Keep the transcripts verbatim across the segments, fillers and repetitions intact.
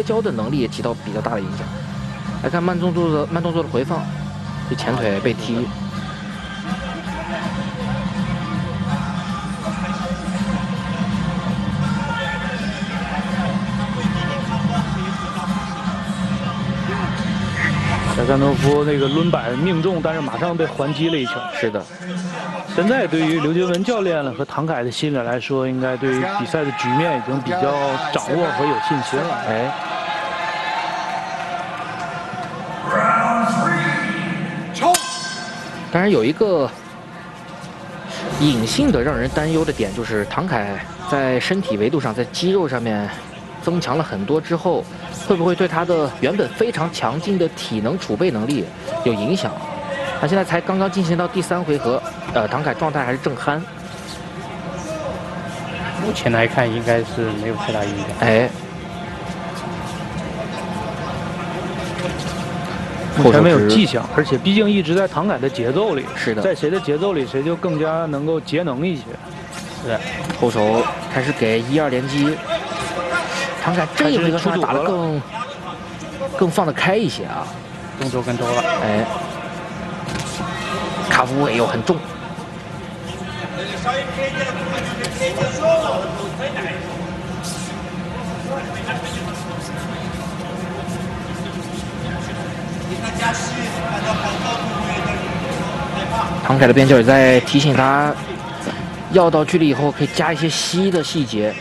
跤的能力也起到比较大的影响。来看慢动作的慢动作的回放，这前腿被踢。 贾萨诺夫那个抡板命中，但是马上被还击了一拳。 是的。 现在对于刘杰文教练和唐凯的心理来说，应该对于比赛的局面已经比较掌握和有信心了。 哎，当然有一个隐性的让人担忧的点，就是唐凯在身体维度上，在肌肉上面增强了很多之后，会不会对他的原本非常强劲的体能储备能力有影响？他现在才刚刚进行到第三回合。 呃，唐凯状态还是正酣， 目前来看应该是没有太大影响。 哎， 目前没有迹象，而且毕竟一直在唐凯的节奏里， 是的， 在谁的节奏里，谁就更加能够节能一些。 是的，后手开始给一二连击，唐凯这一回合稍微打得更更放得开一些啊， 动作更多了。 哎，卡夫也有很重。 唐凯的边教也在提醒他，要到距离以后可以加一些吸的细节。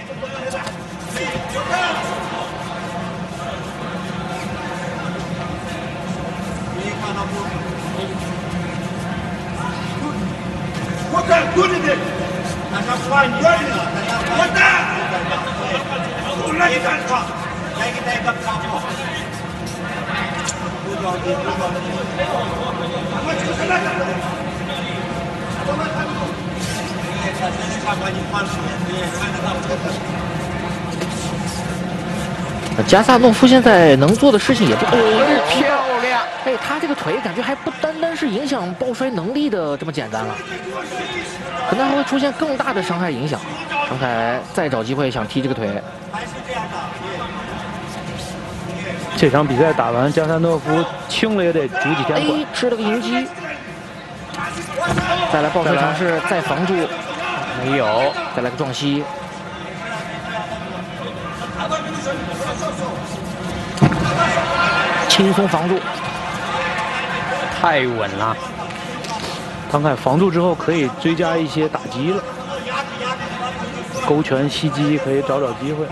加萨诺夫现在能做的事情也不多， 哦，漂亮！ 哎，他这个腿感觉还不单单是影响抱摔能力的这么简单了，可能还会出现更大的伤害影响。唐凯再找机会想踢这个腿。 这场比赛打完，加萨诺夫轻了也得拄几天哎，吃了个迎击，再来抱摔尝试，再防住， 没有， 再来个撞膝。 轻松防住， 太稳了。 唐凯防住之后，可以追加一些打击了，勾拳袭击可以找找机会。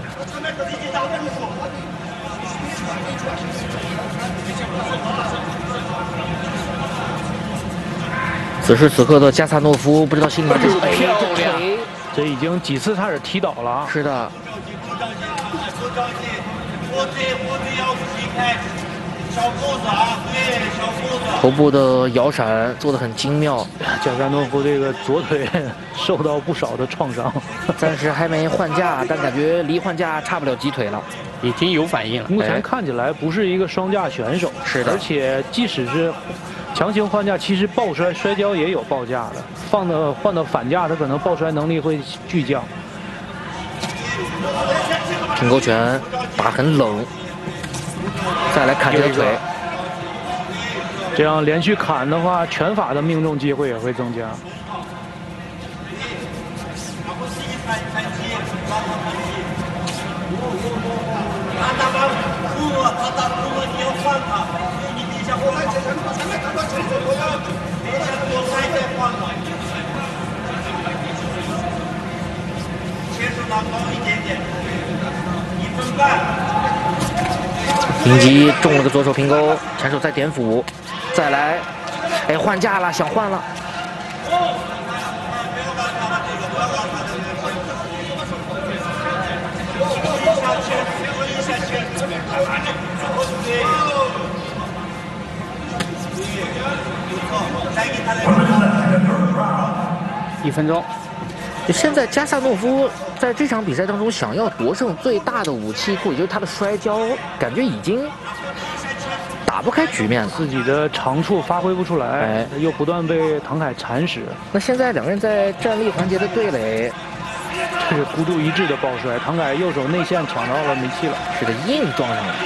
此时此刻的加萨诺夫不知道心里面这是漂亮， 这已经几次差点踢倒了。 是的。 头部的摇闪做得很精妙， 贾萨诺夫这个左腿受到不少的创伤， 暂时还没换架，但感觉离换架差不了几腿了， 已经有反应了。 目前看起来不是一个双架选手， 是的， 而且即使是强行换架，其实抱摔摔跤也有抱架的，放到换到反架，他可能抱摔能力会巨降。 平勾拳打很冷，再来砍这个腿。 这样连续砍的话，拳法的命中机会也会增加。 迎击中了个左手平勾，前手再点斧。 再来，哎，换架了，想换了。 一分钟。 现在加萨诺夫在这场比赛当中想要夺胜最大的武器库，也就是他的摔跤，感觉已经。 打不开局面了， 自己的长处发挥不出来，哎，又不断被唐凯蚕食。 那现在两个人在站立环节的对垒， 这是孤注一掷的抱摔，唐凯右手内线抢到了没气了， 是的，硬撞上了。